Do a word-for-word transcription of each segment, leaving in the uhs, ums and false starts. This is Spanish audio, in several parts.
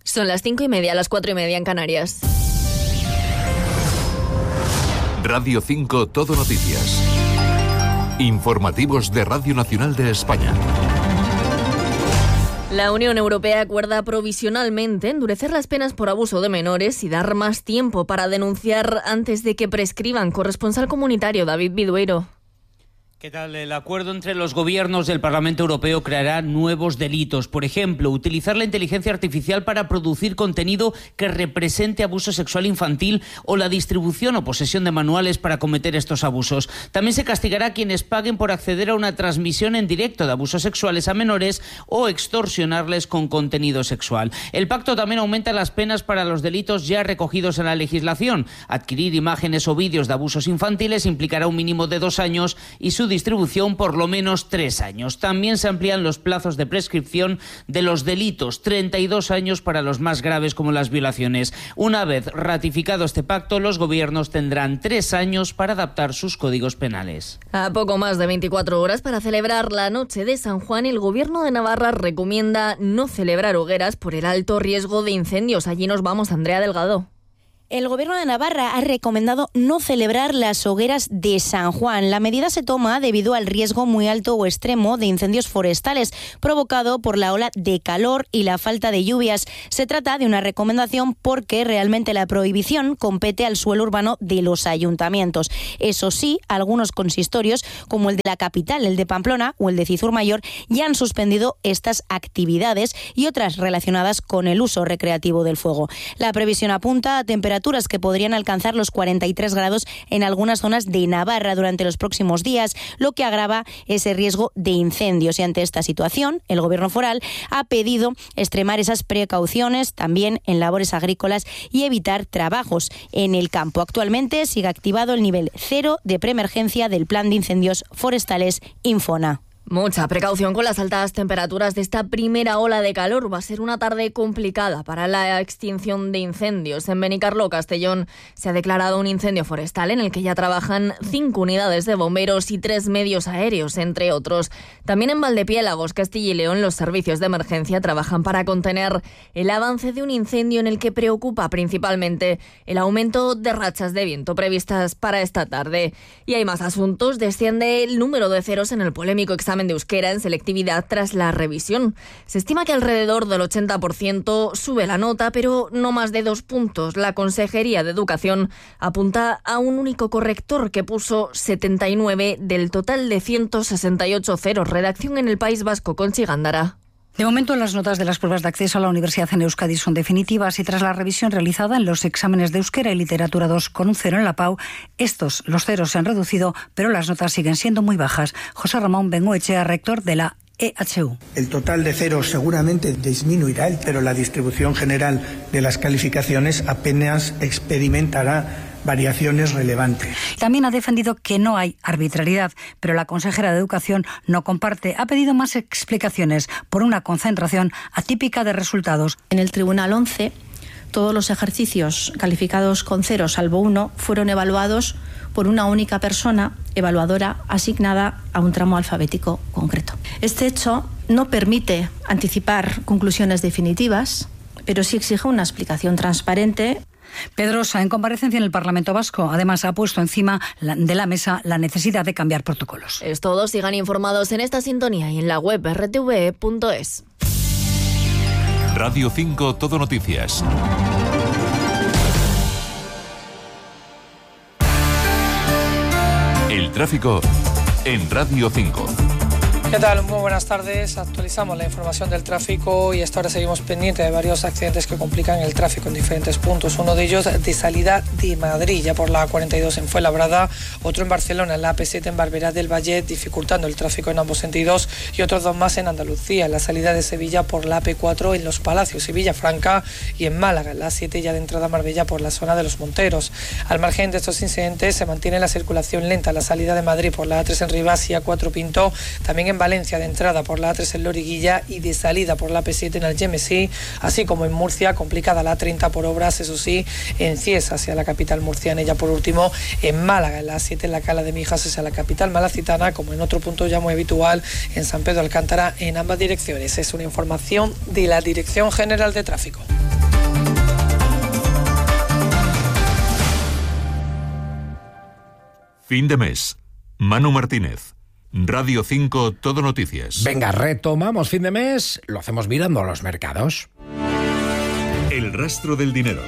Son las cinco y media, las cuatro y media en Canarias. Radio cinco Todo Noticias. Informativos de Radio Nacional de España. La Unión Europea acuerda provisionalmente endurecer las penas por abuso de menores y dar más tiempo para denunciar antes de que prescriban. Corresponsal comunitario David Vidueiro. ¿Qué tal? El acuerdo entre los gobiernos del Parlamento Europeo creará nuevos delitos. Por ejemplo, utilizar la inteligencia artificial para producir contenido que represente abuso sexual infantil o la distribución o posesión de manuales para cometer estos abusos. También se castigará a quienes paguen por acceder a una transmisión en directo de abusos sexuales a menores o extorsionarles con contenido sexual. El pacto también aumenta las penas para los delitos ya recogidos en la legislación. Adquirir imágenes o vídeos de abusos infantiles implicará un mínimo de dos años y su distribución por lo menos tres años. También se amplían los plazos de prescripción de los delitos, treinta y dos años para los más graves como las violaciones. Una vez ratificado este pacto, los gobiernos tendrán tres años para adaptar sus códigos penales. A poco más de veinticuatro horas para celebrar la noche de San Juan, el Gobierno de Navarra recomienda no celebrar hogueras por el alto riesgo de incendios. Allí nos vamos, Andrea Delgado. El Gobierno de Navarra ha recomendado no celebrar las hogueras de San Juan. La medida se toma debido al riesgo muy alto o extremo de incendios forestales provocado por la ola de calor y la falta de lluvias. Se trata de una recomendación porque realmente la prohibición compete al suelo urbano de los ayuntamientos. Eso sí, algunos consistorios, como el de la capital, el de Pamplona o el de Cizur Mayor, ya han suspendido estas actividades y otras relacionadas con el uso recreativo del fuego. La previsión apunta a temperaturas que podrían alcanzar los cuarenta y tres grados en algunas zonas de Navarra durante los próximos días, lo que agrava ese riesgo de incendios. Y ante esta situación, el Gobierno foral ha pedido extremar esas precauciones también en labores agrícolas y evitar trabajos en el campo. Actualmente sigue activado el nivel cero de preemergencia del Plan de Incendios Forestales Infona. Mucha precaución con las altas temperaturas de esta primera ola de calor. Va a ser una tarde complicada para la extinción de incendios. En Benicarló, Castellón, se ha declarado un incendio forestal en el que ya trabajan cinco unidades de bomberos y tres medios aéreos, entre otros. También en Valdepiélagos, Castilla y León, los servicios de emergencia trabajan para contener el avance de un incendio en el que preocupa principalmente el aumento de rachas de viento previstas para esta tarde. Y hay más asuntos. Desciende el número de ceros en el polémico examen de euskera en selectividad tras la revisión. Se estima que alrededor del ochenta por ciento sube la nota, pero no más de dos puntos. La Consejería de Educación apunta a un único corrector que puso setenta y nueve del total de ciento sesenta y ocho ceros. Redacción en el País Vasco, Conchi Gándara. De momento, las notas de las pruebas de acceso a la universidad en Euskadi son definitivas y tras la revisión realizada en los exámenes de euskera y literatura dos con un cero en la Pau, estos, los ceros, se han reducido, pero las notas siguen siendo muy bajas. José Ramón Bengoechea, rector de la E H U. El total de ceros seguramente disminuirá, pero la distribución general de las calificaciones apenas experimentará variaciones relevantes. También ha defendido que no hay arbitrariedad, pero la consejera de Educación no comparte. Ha pedido más explicaciones por una concentración atípica de resultados. En el Tribunal once, todos los ejercicios calificados con cero, salvo uno, fueron evaluados por una única persona evaluadora asignada a un tramo alfabético concreto. Este hecho no permite anticipar conclusiones definitivas, pero sí exige una explicación transparente. Pedrosa, en comparecencia en el Parlamento Vasco, además ha puesto encima de la mesa la necesidad de cambiar protocolos. Es todo. Sigan informados en esta sintonía y en la web erre te ve punto es. Radio cinco Todo Noticias. El tráfico en Radio cinco. ¿Qué tal? Muy buenas tardes. Actualizamos la información del tráfico y hasta ahora seguimos pendientes de varios accidentes que complican el tráfico en diferentes puntos. Uno de ellos de salida de Madrid, ya por la cuarenta y dos en Fuenlabrada, otro en Barcelona, en la A P siete en Barberá del Valle, dificultando el tráfico en ambos sentidos, y otros dos más en Andalucía, en la salida de Sevilla por la A P cuatro en Los Palacios y Villafranca, y en Málaga, en la A siete ya de entrada a Marbella por la zona de Los Monteros. Al margen de estos incidentes se mantiene la circulación lenta en la salida de Madrid por la A tres en Rivas y A cuatro Pinto, también en Valencia de entrada por la A tres en Loriguilla y de salida por la A P siete en Algemesí, así como en Murcia, complicada la A treinta por obras, eso sí, en Cies hacia la capital murciana, y ya por último en Málaga, en la A siete en la Cala de Mijas hacia la capital malacitana, como en otro punto ya muy habitual en San Pedro Alcántara en ambas direcciones. Es una información de la Dirección General de Tráfico. Fin de mes. Manu Martínez. Radio cinco Todo Noticias. Venga, retomamos fin de mes, lo hacemos mirando a los mercados. El rastro del dinero.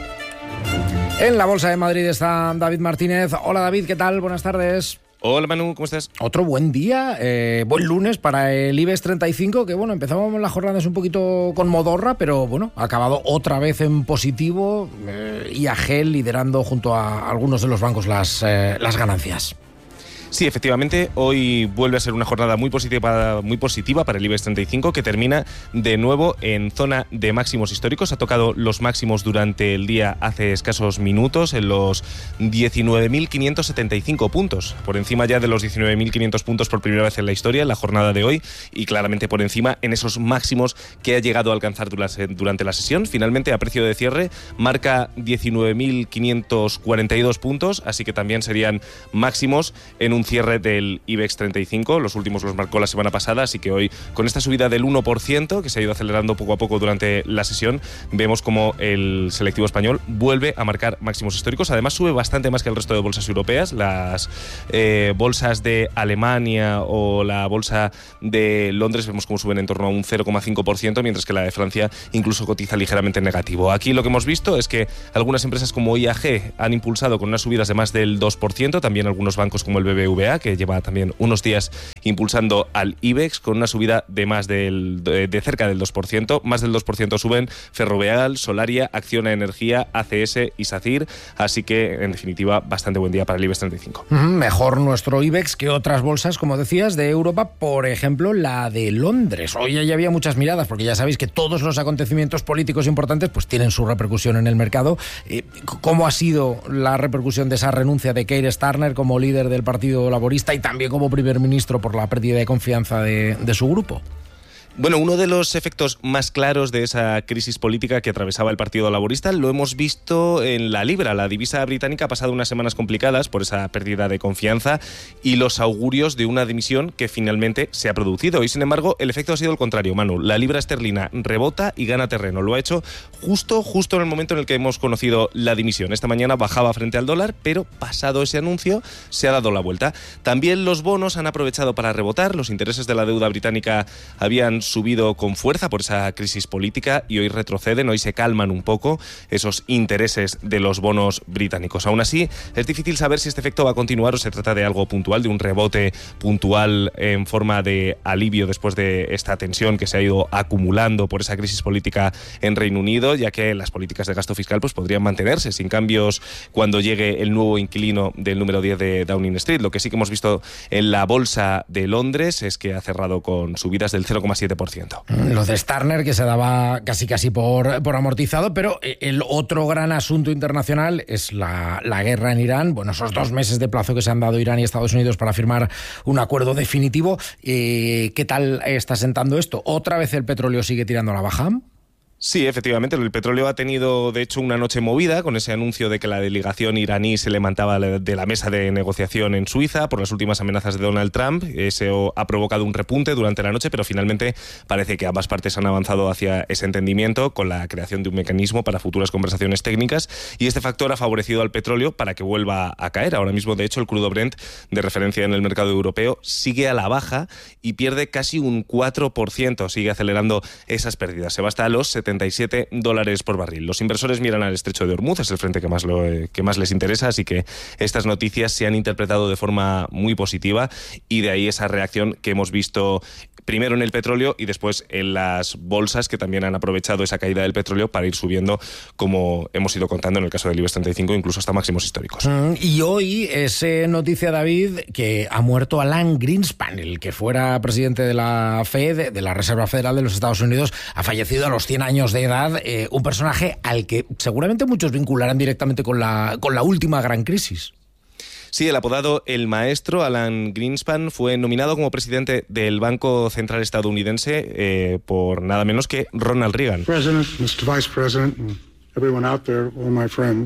En la Bolsa de Madrid está David Martínez. Hola David, ¿qué tal? Buenas tardes. Hola Manu, ¿cómo estás? Otro buen día, eh, buen lunes para el IBEX treinta y cinco, que bueno, empezábamos las jornadas un poquito con modorra, pero bueno, ha acabado otra vez en positivo, eh, I A G liderando junto a algunos de los bancos las, eh, las ganancias. Sí, efectivamente, hoy vuelve a ser una jornada muy positiva, muy positiva para el IBEX treinta y cinco, que termina de nuevo en zona de máximos históricos. Ha tocado los máximos durante el día hace escasos minutos, en los diecinueve mil quinientos setenta y cinco puntos, por encima ya de los diecinueve mil quinientos puntos por primera vez en la historia, en la jornada de hoy, y claramente por encima en esos máximos que ha llegado a alcanzar durante la sesión. Finalmente, a precio de cierre, marca diecinueve mil quinientos cuarenta y dos puntos, así que también serían máximos en un cierre del IBEX treinta y cinco, los últimos los marcó la semana pasada, así que hoy, con esta subida del uno por ciento que se ha ido acelerando poco a poco durante la sesión, vemos como el selectivo español vuelve a marcar máximos históricos. Además, sube bastante más que el resto de bolsas europeas. Las eh, bolsas de Alemania o la bolsa de Londres vemos como suben en torno a un cero coma cinco por ciento, mientras que la de Francia incluso cotiza ligeramente en negativo. Aquí lo que hemos visto es que algunas empresas como I A G han impulsado con unas subidas de más del dos por ciento, también algunos bancos como el B B V A, que lleva también unos días impulsando al IBEX con una subida de más del de, de cerca del dos por ciento. Más del dos por ciento suben Ferrovial, Solaria, Acciona Energía, A C S y SACIR, así que en definitiva bastante buen día para el IBEX treinta y cinco. Mejor nuestro IBEX que otras bolsas, como decías, de Europa, por ejemplo la de Londres. Hoy ya había muchas miradas, porque ya sabéis que todos los acontecimientos políticos importantes pues tienen su repercusión en el mercado. ¿Cómo ha sido la repercusión de esa renuncia de Keir Starmer como líder del Partido Laborista y también como primer ministro por la pérdida de confianza de, de su grupo? Bueno, uno de los efectos más claros de esa crisis política que atravesaba el Partido Laborista lo hemos visto en la libra. La divisa británica ha pasado unas semanas complicadas por esa pérdida de confianza y los augurios de una dimisión que finalmente se ha producido. Y sin embargo, el efecto ha sido el contrario, Manu. La libra esterlina rebota y gana terreno. Lo ha hecho justo, justo en el momento en el que hemos conocido la dimisión. Esta mañana bajaba frente al dólar, pero pasado ese anuncio se ha dado la vuelta. También los bonos han aprovechado para rebotar. Los intereses de la deuda británica habían subido con fuerza por esa crisis política y hoy retroceden, hoy se calman un poco esos intereses de los bonos británicos. Aún así, es difícil saber si este efecto va a continuar o se trata de algo puntual, de un rebote puntual en forma de alivio después de esta tensión que se ha ido acumulando por esa crisis política en Reino Unido, ya que las políticas de gasto fiscal pues podrían mantenerse sin cambios cuando llegue el nuevo inquilino del número diez de Downing Street. Lo que sí que hemos visto en la bolsa de Londres es que ha cerrado con subidas del cero coma siete por ciento. Lo de Starmer, que se daba casi casi por, por amortizado, pero el otro gran asunto internacional es la, la guerra en Irán. Bueno, esos dos meses de plazo que se han dado Irán y Estados Unidos para firmar un acuerdo definitivo. Eh, ¿Qué tal está sentando esto? ¿Otra vez el petróleo sigue tirando a la baja? Sí, efectivamente, el petróleo ha tenido de hecho una noche movida con ese anuncio de que la delegación iraní se levantaba de la mesa de negociación en Suiza por las últimas amenazas de Donald Trump. Eso ha provocado un repunte durante la noche, pero finalmente parece que ambas partes han avanzado hacia ese entendimiento con la creación de un mecanismo para futuras conversaciones técnicas, y este factor ha favorecido al petróleo para que vuelva a caer. Ahora mismo, de hecho, el crudo Brent de referencia en el mercado europeo sigue a la baja y pierde casi un cuatro por ciento, sigue acelerando esas pérdidas. Se va hasta los setenta y siete dólares por barril. Los inversores miran al estrecho de Hormuz, es el frente que más, lo, que más les interesa, así que estas noticias se han interpretado de forma muy positiva y de ahí esa reacción que hemos visto primero en el petróleo y después en las bolsas, que también han aprovechado esa caída del petróleo para ir subiendo, como hemos ido contando en el caso del IBEX treinta y cinco, incluso hasta máximos históricos. Mm, y hoy es eh, noticia, David, que ha muerto Alan Greenspan, el que fuera presidente de la Fed, de la Reserva Federal de los Estados Unidos, ha fallecido a los cien años de edad, eh, un personaje al que seguramente muchos vincularán directamente con la, con la última gran crisis. Sí, el apodado El Maestro, Alan Greenspan, fue nominado como presidente del Banco Central estadounidense eh, por nada menos que Ronald Reagan. President, mister Vice President, and everyone out there, all my friends.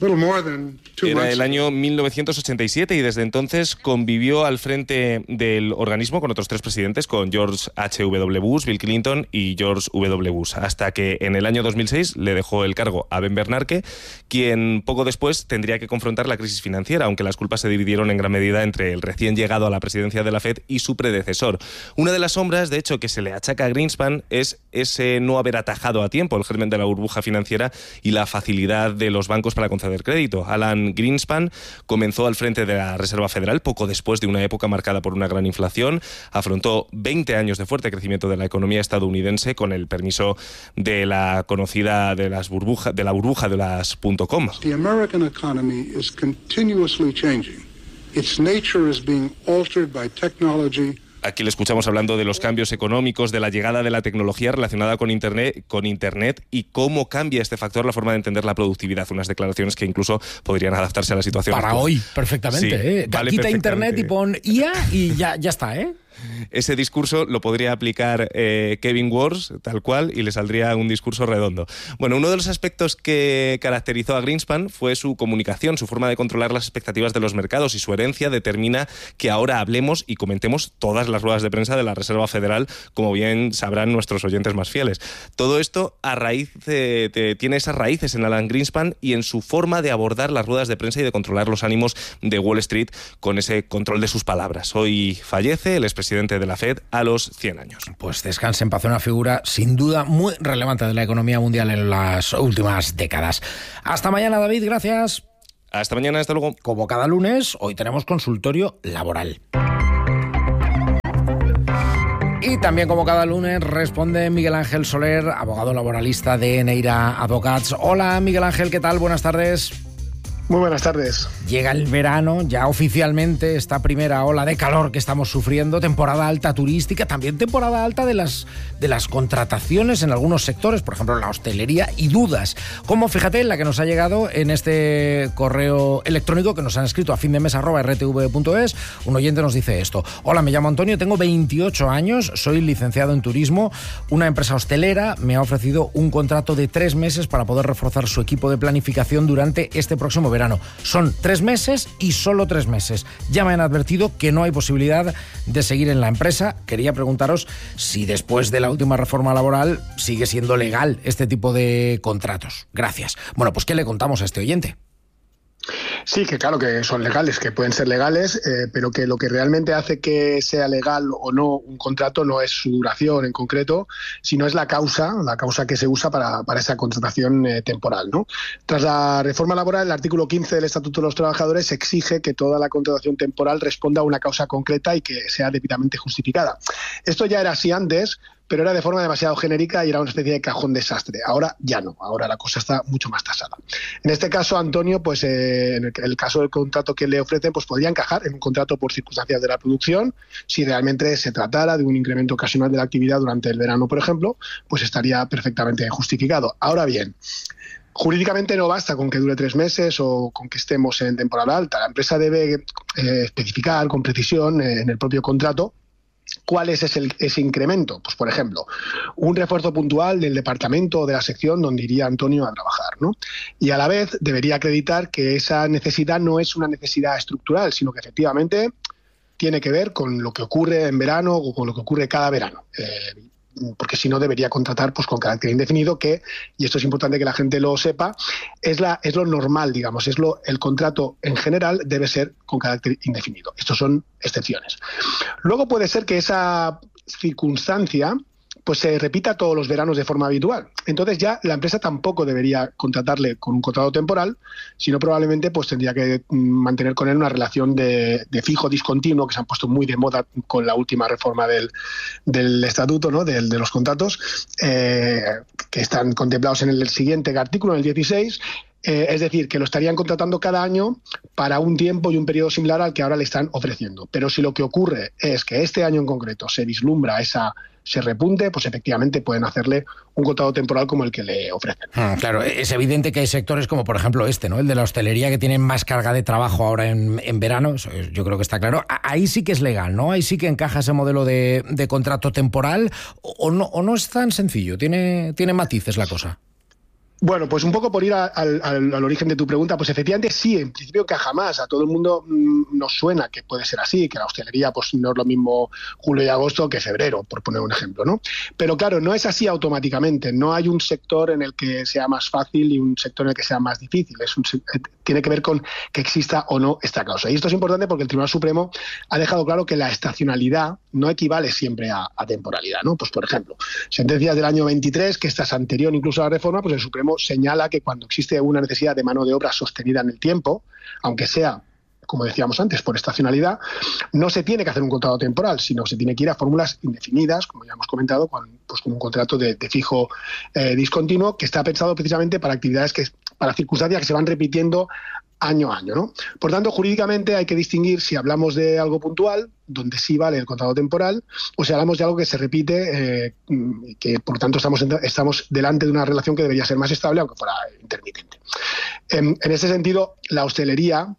Era el año mil novecientos ochenta y siete y desde entonces convivió al frente del organismo con otros tres presidentes, con George H W Bush, Bill Clinton y George W Bush, hasta que en el año dos mil seis le dejó el cargo a Ben Bernanke, quien poco después tendría que confrontar la crisis financiera, aunque las culpas se dividieron en gran medida entre el recién llegado a la presidencia de la Fed y su predecesor. Una de las sombras, de hecho, que se le achaca a Greenspan es ese no haber atajado a tiempo el germen de la burbuja financiera y la facilidad de los bancos para conceder crédito. Alan Greenspan comenzó al frente de la Reserva Federal poco después de una época marcada por una gran inflación. Afrontó veinte años de fuerte crecimiento de la economía estadounidense con el permiso de la conocida de las burbuja, de la burbuja de las .com. The American economy is continuously changing. Its nature is being altered by technology. Aquí le escuchamos hablando de los cambios económicos, de la llegada de la tecnología relacionada con Internet, con Internet y cómo cambia este factor la forma de entender la productividad. Unas declaraciones que incluso podrían adaptarse a la situación Para actual. hoy, perfectamente. Sí, ¿eh? vale Quita perfectamente. Internet y pon I A y ya, ya está, ¿eh? Ese discurso lo podría aplicar eh, Kevin Wars, tal cual, y le saldría un discurso redondo. Bueno, uno de los aspectos que caracterizó a Greenspan fue su comunicación, su forma de controlar las expectativas de los mercados, y su herencia determina que ahora hablemos y comentemos todas las ruedas de prensa de la Reserva Federal, como bien sabrán nuestros oyentes más fieles. Todo esto a raíz de, de, tiene esas raíces en Alan Greenspan y en su forma de abordar las ruedas de prensa y de controlar los ánimos de Wall Street con ese control de sus palabras. Hoy fallece el expresidente de la Fed a los cien años. Pues descanse en paz, una figura sin duda muy relevante de la economía mundial en las últimas décadas. Hasta mañana, David, gracias. Hasta mañana, hasta luego. Como cada lunes, hoy tenemos consultorio laboral. Y también como cada lunes responde Miguel Ángel Soler, abogado laboralista de Neira Advocats. Hola Miguel Ángel, ¿qué tal? Buenas tardes. Muy buenas tardes. Llega el verano, ya oficialmente esta primera ola de calor que estamos sufriendo, temporada alta turística, también temporada alta de las, de las contrataciones en algunos sectores, por ejemplo la hostelería, y dudas. Como fíjate la que nos ha llegado en este correo electrónico que nos han escrito a fin de mes arroba r t v punto es. Un oyente nos dice esto: hola, me llamo Antonio, tengo veintiocho años, soy licenciado en turismo, una empresa hostelera me ha ofrecido un contrato de tres meses para poder reforzar su equipo de planificación durante este próximo verano. Son tres meses y solo tres meses. Ya me han advertido que no hay posibilidad de seguir en la empresa. Quería preguntaros si después de la última reforma laboral sigue siendo legal este tipo de contratos. Gracias. Bueno, pues ¿qué le contamos a este oyente? Sí, que claro que son legales, que pueden ser legales, eh, pero que lo que realmente hace que sea legal o no un contrato no es su duración en concreto, sino es la causa, la causa que se usa para, para esa contratación eh, temporal, ¿no? Tras la reforma laboral, el artículo quince del Estatuto de los Trabajadores exige que toda la contratación temporal responda a una causa concreta y que sea debidamente justificada. Esto ya era así antes, pero era de forma demasiado genérica y era una especie de cajón desastre. Ahora ya no, ahora la cosa está mucho más tasada. En este caso, Antonio, pues eh, en el, el caso del contrato que le ofrecen, pues podría encajar en un contrato por circunstancias de la producción. Si realmente se tratara de un incremento ocasional de la actividad durante el verano, por ejemplo, pues estaría perfectamente justificado. Ahora bien, jurídicamente no basta con que dure tres meses o con que estemos en temporada alta. La empresa debe eh, especificar con precisión eh, en el propio contrato ¿cuál es ese, ese incremento? Pues, por ejemplo, un refuerzo puntual del departamento o de la sección donde iría Antonio a trabajar, ¿no? Y a la vez debería acreditar que esa necesidad no es una necesidad estructural, sino que efectivamente tiene que ver con lo que ocurre en verano o con lo que ocurre cada verano. Eh, porque si no debería contratar pues con carácter indefinido, que, y esto es importante que la gente lo sepa, es, la, es lo normal, digamos, es lo, el contrato en general debe ser con carácter indefinido. Estos son excepciones. Luego puede ser que esa circunstancia pues se repita todos los veranos de forma habitual. Entonces ya la empresa tampoco debería contratarle con un contrato temporal, sino probablemente pues tendría que mantener con él una relación de, de fijo discontinuo, que se han puesto muy de moda con la última reforma del, del estatuto, ¿no? de, de los contratos, eh, que están contemplados en el siguiente artículo, en el dieciséis. Eh, es decir, que lo estarían contratando cada año para un tiempo y un periodo similar al que ahora le están ofreciendo. Pero si lo que ocurre es que este año en concreto se vislumbra esa se repunte, pues efectivamente pueden hacerle un contrato temporal como el que le ofrecen. Hmm, claro, es evidente que hay sectores como por ejemplo este, ¿no? El de la hostelería, que tienen más carga de trabajo ahora en, en verano, eso yo creo que está claro. Ahí sí que es legal, ¿no? Ahí sí que encaja ese modelo de, de contrato temporal, o no, o no es tan sencillo, tiene, tiene matices la cosa. Bueno, pues un poco por ir a, al, al, al origen de tu pregunta, pues efectivamente sí, en principio encaja más. A todo el mundo mmm, nos suena que puede ser así, que la hostelería pues no es lo mismo julio y agosto que febrero, por poner un ejemplo, ¿no? Pero claro, no es así automáticamente. No hay un sector en el que sea más fácil y un sector en el que sea más difícil. Es un, tiene que ver con que exista o no esta causa. Y esto es importante porque el Tribunal Supremo ha dejado claro que la estacionalidad no equivale siempre a, a temporalidad, ¿no? Pues por ejemplo, sentencias del año veintitrés, que esta es anterior incluso a la reforma, pues el Supremo señala que cuando existe una necesidad de mano de obra sostenida en el tiempo, aunque sea, como decíamos antes, por estacionalidad, no se tiene que hacer un contrato temporal, sino se tiene que ir a fórmulas indefinidas, como ya hemos comentado, con, pues con un contrato de, de fijo eh, discontinuo, que está pensado precisamente para actividades, que para circunstancias que se van repitiendo año a año, ¿no? Por tanto, jurídicamente hay que distinguir si hablamos de algo puntual, donde sí vale el contrato temporal, o si hablamos de algo que se repite, eh, que por tanto estamos, estamos delante de una relación que debería ser más estable, aunque fuera intermitente. En, en ese sentido, la hostelería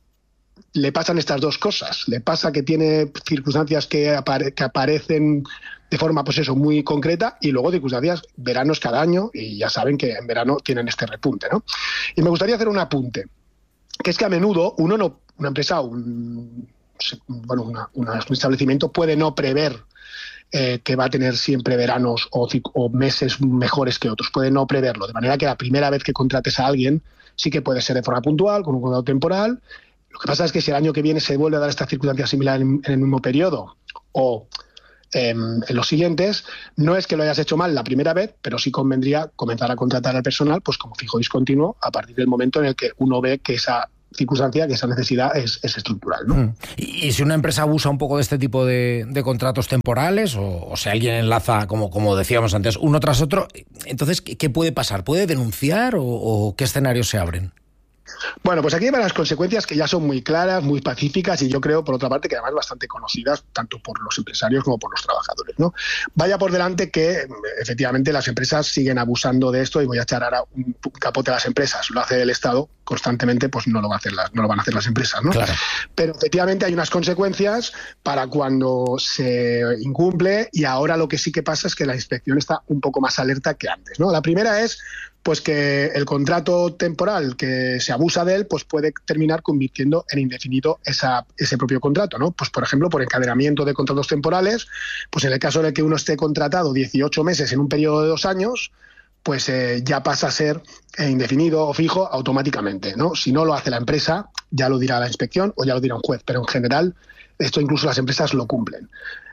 le pasan estas dos cosas. Le pasa que tiene circunstancias que, apare que aparecen de forma, pues eso, muy concreta, y luego circunstancias, veranos cada año, y ya saben que en verano tienen este repunte, ¿no? Y me gustaría hacer un apunte, que es que a menudo uno no, una empresa, un, bueno, una, una, un establecimiento puede no prever eh, que va a tener siempre veranos o, o meses mejores que otros, puede no preverlo, de manera que la primera vez que contrates a alguien sí que puede ser de forma puntual, con un contrato temporal. Lo que pasa es que si el año que viene se vuelve a dar esta circunstancia similar en, en el mismo periodo o eh, en los siguientes, no es que lo hayas hecho mal la primera vez, pero sí convendría comenzar a contratar al personal pues como fijo discontinuo a partir del momento en el que uno ve que esa circunstancia, que esa necesidad es, es estructural, ¿no? Mm. ¿Y, y si una empresa abusa un poco de este tipo de, de contratos temporales o, o si alguien enlaza, como, como decíamos antes, uno tras otro, entonces, ¿qué, qué puede pasar? ¿Puede denunciar o, o qué escenarios se abren? Bueno, pues aquí hay varias consecuencias que ya son muy claras, muy pacíficas y yo creo, por otra parte, que además bastante conocidas tanto por los empresarios como por los trabajadores, ¿no? Vaya por delante que efectivamente las empresas siguen abusando de esto y voy a echar ahora un capote a las empresas. Lo hace el Estado constantemente, pues no lo va a hacer las, no lo van a hacer las empresas, ¿no? Claro. Pero efectivamente hay unas consecuencias para cuando se incumple y ahora lo que sí que pasa es que la inspección está un poco más alerta que antes, ¿no? La primera es pues que el contrato temporal que se abusa de él pues puede terminar convirtiendo en indefinido esa, ese propio contrato, ¿no? Pues por ejemplo, por encadenamiento de contratos temporales, pues en el caso de que uno esté contratado dieciocho meses en un periodo de dos años, pues eh, ya pasa a ser eh, indefinido o fijo automáticamente, ¿no? Si no lo hace la empresa, ya lo dirá la inspección o ya lo dirá un juez, pero en general esto incluso las empresas lo cumplen.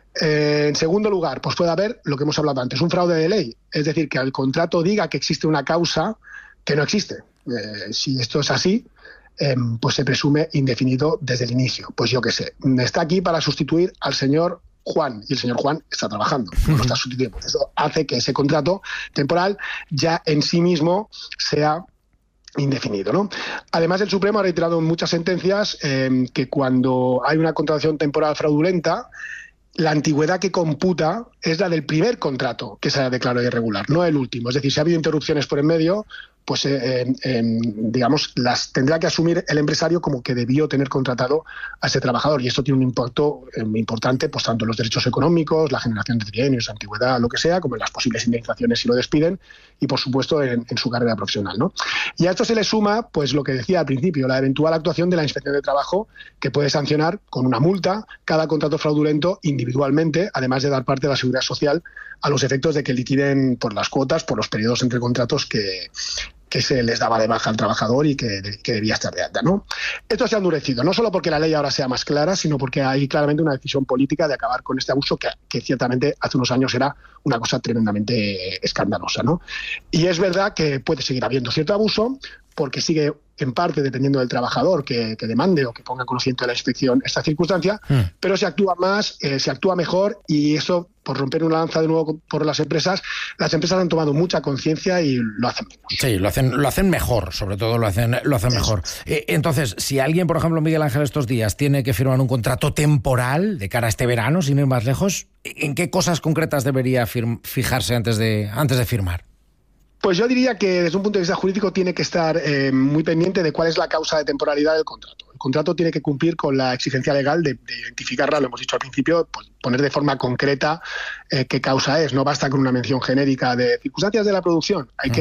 Eh, en segundo lugar, pues puede haber lo que hemos hablado antes, un fraude de ley, es decir, que el contrato diga que existe una causa que no existe. Eh, si esto es así, eh, pues se presume indefinido desde el inicio. Pues yo qué sé, está aquí para sustituir al señor Juan y el señor Juan está trabajando, no lo está sustituyendo. Eso hace que ese contrato temporal ya en sí mismo sea indefinido, ¿no? Además, el Supremo ha reiterado en muchas sentencias eh, que cuando hay una contratación temporal fraudulenta, la antigüedad que computa es la del primer contrato que se haya declarado irregular, no el último. Es decir, si ha habido interrupciones por en medio, pues eh, eh, digamos, las tendrá que asumir el empresario como que debió tener contratado a ese trabajador. Y esto tiene un impacto eh, importante, pues tanto en los derechos económicos, la generación de trienios, antigüedad, lo que sea, como en las posibles indemnizaciones si lo despiden, y por supuesto en, en su carrera profesional, ¿no? Y a esto se le suma, pues lo que decía al principio, la eventual actuación de la Inspección de Trabajo, que puede sancionar con una multa cada contrato fraudulento individualmente, además de dar parte de la seguridad social a los efectos de que liquiden por las cuotas, por los periodos entre contratos que que se les daba de baja al trabajador y que, que debía estar de alta, ¿no? Esto se ha endurecido, no solo porque la ley ahora sea más clara, sino porque hay claramente una decisión política de acabar con este abuso que, que ciertamente hace unos años era una cosa tremendamente escandalosa, ¿no? Y es verdad que puede seguir habiendo cierto abuso porque sigue en parte dependiendo del trabajador que, que demande o que ponga en conocimiento de la inspección esta circunstancia, mm. pero se actúa más, eh, se actúa mejor y eso, por romper una lanza de nuevo por las empresas, las empresas han tomado mucha conciencia y lo hacen menos. Sí, lo hacen, lo hacen mejor, sobre todo lo hacen, lo hacen mejor. Eh, entonces, si alguien, por ejemplo, Miguel Ángel, estos días tiene que firmar un contrato temporal de cara a este verano, sin ir más lejos, ¿en qué cosas concretas debería firm- fijarse antes de, antes de firmar? Pues yo diría que desde un punto de vista jurídico tiene que estar eh, muy pendiente de cuál es la causa de temporalidad del contrato. El contrato tiene que cumplir con la exigencia legal de, de identificarla, lo hemos dicho al principio, pues poner de forma concreta eh, qué causa es. No basta con una mención genérica de circunstancias de la producción, hay uh-huh. que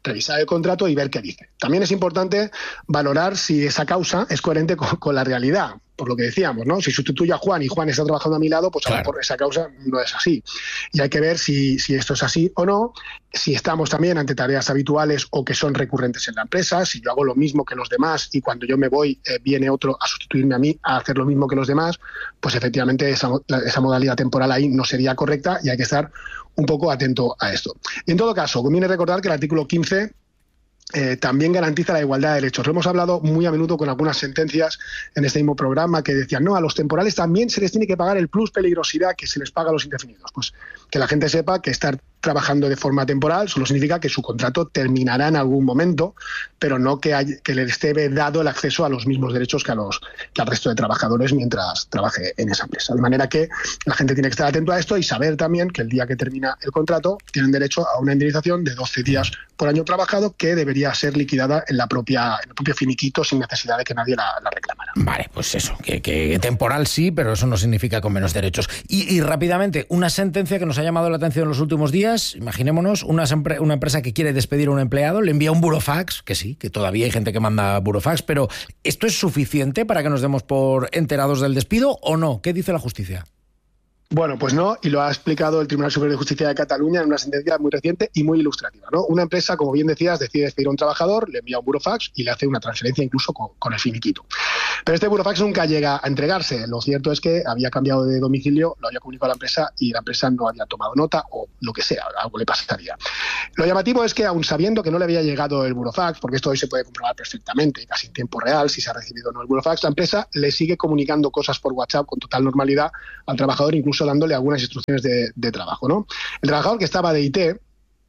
revisar el contrato y ver qué dice. También es importante valorar si esa causa es coherente con, con la realidad. Por lo que decíamos, ¿no? Si sustituyo a Juan y Juan está trabajando a mi lado, pues claro, a lo mejor esa causa no es así. Y hay que ver si, si esto es así o no, si estamos también ante tareas habituales o que son recurrentes en la empresa, si yo hago lo mismo que los demás y cuando yo me voy eh, viene otro a sustituirme a mí a hacer lo mismo que los demás, pues efectivamente esa, esa modalidad temporal ahí no sería correcta y hay que estar un poco atento a esto. Y en todo caso, conviene recordar que el artículo quince Eh, también garantiza la igualdad de derechos. Lo hemos hablado muy a menudo con algunas sentencias en este mismo programa que decían, no, a los temporales también se les tiene que pagar el plus peligrosidad que se les paga a los indefinidos. Pues que la gente sepa que estar trabajando de forma temporal solo significa que su contrato terminará en algún momento, pero no que, hay, que les esté dado el acceso a los mismos derechos que, a los, que al resto de trabajadores mientras trabaje en esa empresa. De manera que la gente tiene que estar atento a esto y saber también que el día que termina el contrato tienen derecho a una indemnización de doce días por año trabajado que debería ser liquidada en, la propia, en el propio finiquito sin necesidad de que nadie la, la reclamara. Vale, pues eso, que, que temporal sí, pero eso no significa con menos derechos. Y, y rápidamente, una sentencia que nos ha llamado la atención en los últimos días. Imaginémonos una, una empresa que quiere despedir a un empleado, le envía un burofax, que sí, que todavía hay gente que manda burofax, pero ¿esto es suficiente para que nos demos por enterados del despido o no? ¿Qué dice la justicia? Bueno, pues no, y lo ha explicado el Tribunal Superior de Justicia de Cataluña en una sentencia muy reciente y muy ilustrativa, ¿no? Una empresa, como bien decías, decide despedir a un trabajador, le envía un burofax y le hace una transferencia incluso con, con el finiquito. Pero este burofax nunca llega a entregarse. Lo cierto es que había cambiado de domicilio, lo había comunicado a la empresa y la empresa no había tomado nota o lo que sea, algo le pasaría. Lo llamativo es que, aun sabiendo que no le había llegado el burofax, porque esto hoy se puede comprobar perfectamente, casi en tiempo real, si se ha recibido o no el burofax, la empresa le sigue comunicando cosas por WhatsApp con total normalidad al trabajador, incluso dándole algunas instrucciones de, de trabajo, ¿no? El trabajador, que estaba de I T,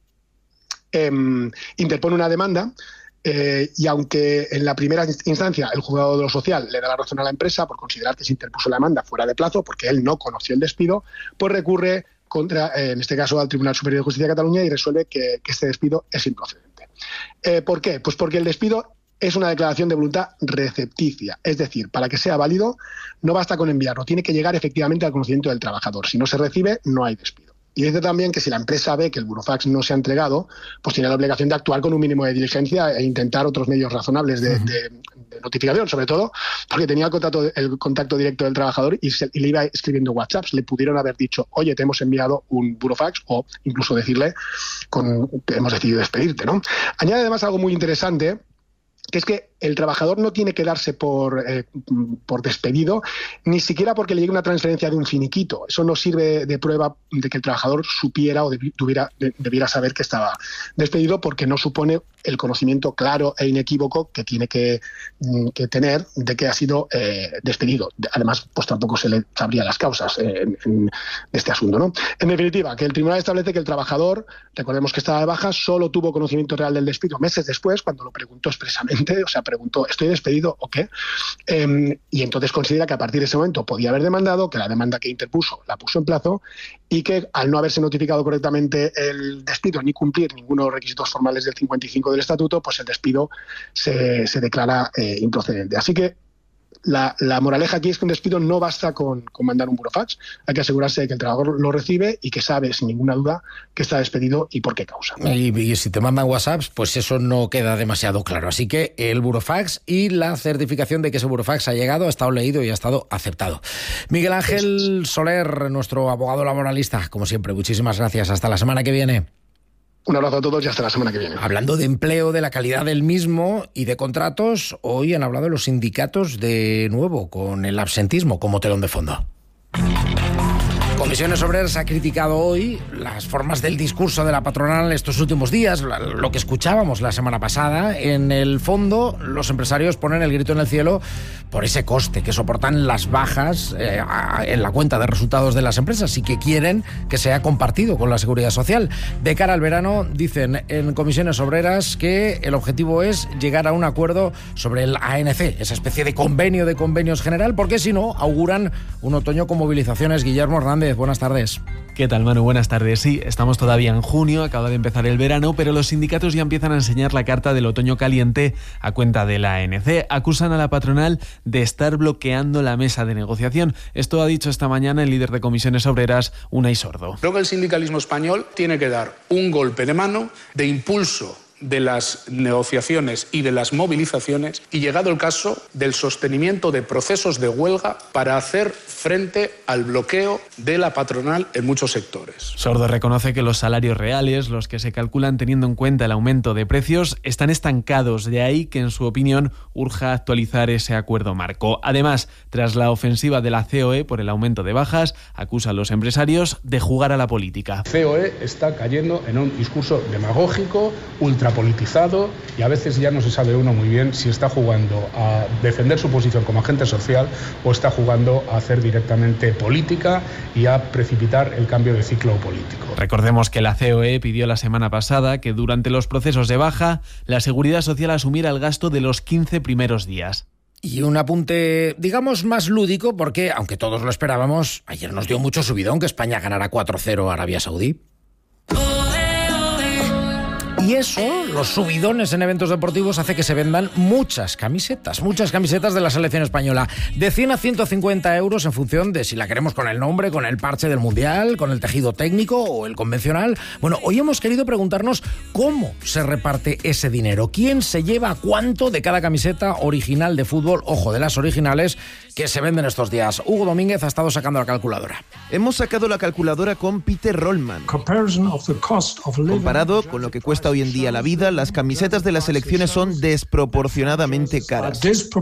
eh, interpone una demanda eh, y aunque en la primera instancia el juzgado de lo social le da la razón a la empresa por considerar que se interpuso la demanda fuera de plazo porque él no conoció el despido, pues recurre contra, eh, en este caso, al Tribunal Superior de Justicia de Cataluña y resuelve que, que este despido es improcedente. Eh, ¿Por qué? Pues porque el despido es una declaración de voluntad recepticia. Es decir, para que sea válido, no basta con enviarlo, tiene que llegar efectivamente al conocimiento del trabajador. Si no se recibe, no hay despido. Y dice también que si la empresa ve que el burofax no se ha entregado, pues tiene la obligación de actuar con un mínimo de diligencia e intentar otros medios razonables de, uh-huh. de, de notificación, sobre todo porque tenía el contacto, el contacto directo del trabajador y, se, y le iba escribiendo WhatsApps. Le pudieron haber dicho, oye, te hemos enviado un burofax, o incluso decirle con, que hemos decidido despedirte, ¿no? Añade además algo muy interesante, que es que el trabajador no tiene que darse por, eh, por despedido, ni siquiera porque le llegue una transferencia de un finiquito. Eso no sirve de prueba de que el trabajador supiera o debiera, debiera saber que estaba despedido, porque no supone el conocimiento claro e inequívoco que tiene que, que tener de que ha sido eh, despedido. Además, pues tampoco se le sabría las causas eh, en, en este asunto, ¿no? En definitiva, que el tribunal establece que el trabajador, recordemos que estaba de baja, solo tuvo conocimiento real del despido meses después, cuando lo preguntó expresamente, o sea, preguntó, ¿estoy despedido o qué? Eh, y entonces considera que a partir de ese momento podía haber demandado, que la demanda que interpuso la puso en plazo y que al no haberse notificado correctamente el despido ni cumplir ninguno de los requisitos formales del cincuenta y cinco del Estatuto, pues el despido se, se declara eh, improcedente. Así que La, la moraleja aquí es que un despido no basta con, con mandar un burofax. Hay que asegurarse de que el trabajador lo recibe y que sabe sin ninguna duda que está despedido y por qué causa. Y, y si te mandan WhatsApps, pues eso no queda demasiado claro. Así que el burofax y la certificación de que ese burofax ha llegado, ha estado leído y ha estado aceptado. Miguel Ángel Soler, nuestro abogado laboralista, como siempre, muchísimas gracias. Hasta la semana que viene. Un abrazo a todos y hasta la semana que viene. Hablando de empleo, de la calidad del mismo y de contratos, hoy han hablado los sindicatos de nuevo con el absentismo como telón de fondo. Comisiones Obreras ha criticado hoy las formas del discurso de la patronal estos últimos días, lo que escuchábamos la semana pasada. En el fondo, los empresarios ponen el grito en el cielo por ese coste que soportan las bajas eh, en la cuenta de resultados de las empresas y que quieren que sea compartido con la Seguridad Social. De cara al verano, dicen en Comisiones Obreras que el objetivo es llegar a un acuerdo sobre el A N C, esa especie de convenio de convenios general, porque si no, auguran un otoño con movilizaciones. Guillermo Hernández, buenas tardes. ¿Qué tal, Manu? Buenas tardes. Sí, estamos todavía en junio, acaba de empezar el verano, pero los sindicatos ya empiezan a enseñar la carta del otoño caliente a cuenta de la A N C. Acusan a la patronal de estar bloqueando la mesa de negociación. Esto ha dicho esta mañana el líder de Comisiones Obreras, Unai Sordo. Creo que el sindicalismo español tiene que dar un golpe de mano de impulso de las negociaciones y de las movilizaciones y, llegado el caso, del sostenimiento de procesos de huelga para hacer frente al bloqueo de la patronal en muchos sectores. Sordo reconoce que los salarios reales, los que se calculan teniendo en cuenta el aumento de precios, están estancados. De ahí que, en su opinión, urja actualizar ese acuerdo marco. Además, tras la ofensiva de la C O E por el aumento de bajas, acusa a los empresarios de jugar a la política. C O E está cayendo en un discurso demagógico, ultrapolitizado, y a veces ya no se sabe uno muy bien si está jugando a defender su posición como agente social o está jugando a hacer directamente política y a precipitar el cambio de ciclo político. Recordemos que la C O E pidió la semana pasada que durante los procesos de baja la Seguridad Social asumiera el gasto de los quince primeros días. Y un apunte, digamos, más lúdico, porque, aunque todos lo esperábamos, ayer nos dio mucho subidón que España ganara cuatro cero a Arabia Saudí. Y eso, los subidones en eventos deportivos, hace que se vendan muchas camisetas, muchas camisetas de la selección española, de cien a ciento cincuenta euros en función de si la queremos con el nombre, con el parche del Mundial, con el tejido técnico o el convencional. Bueno, hoy hemos querido preguntarnos cómo se reparte ese dinero, quién se lleva cuánto de cada camiseta original de fútbol, ojo, de las originales, que se venden estos días. Hugo Domínguez ha estado sacando la calculadora. Hemos sacado la calculadora con Peter Rollman. Comparado con lo que cuesta hoy en día la vida, las camisetas de las selecciones son desproporcionadamente caras.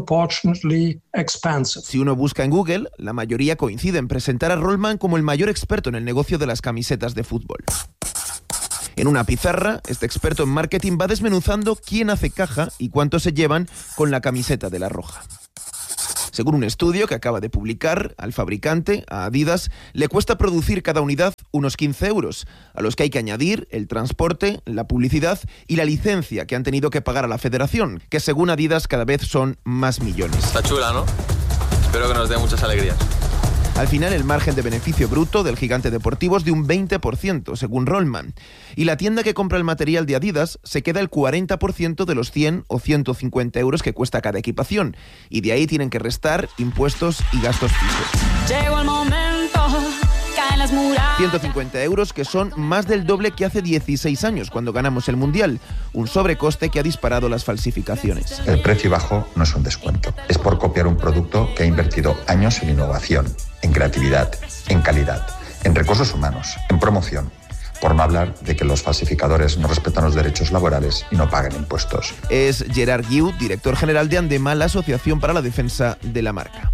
Si uno busca en Google, la mayoría coincide en presentar a Rollman como el mayor experto en el negocio de las camisetas de fútbol. En una pizarra, este experto en marketing va desmenuzando quién hace caja y cuánto se llevan con la camiseta de la roja. Según un estudio que acaba de publicar, al fabricante, a Adidas, le cuesta producir cada unidad unos quince euros, a los que hay que añadir el transporte, la publicidad y la licencia que han tenido que pagar a la federación, que según Adidas cada vez son más millones. Está chula, ¿no? Espero que nos dé muchas alegrías. Al final, el margen de beneficio bruto del gigante deportivo es de un veinte por ciento, según Rollman. Y la tienda que compra el material de Adidas se queda el cuarenta por ciento de los cien o ciento cincuenta euros que cuesta cada equipación. Y de ahí tienen que restar impuestos y gastos fijos. Llegó el momento, caen las murallas. ciento cincuenta euros que son más del doble que hace dieciséis años, cuando ganamos el Mundial. Un sobrecoste que ha disparado las falsificaciones. El precio bajo no es un descuento. Es por copiar un producto que ha invertido años en innovación, en creatividad, en calidad, en recursos humanos, en promoción. Por no hablar de que los falsificadores no respetan los derechos laborales y no pagan impuestos. Es Gerard Guiu, director general de Andema, la Asociación para la Defensa de la Marca.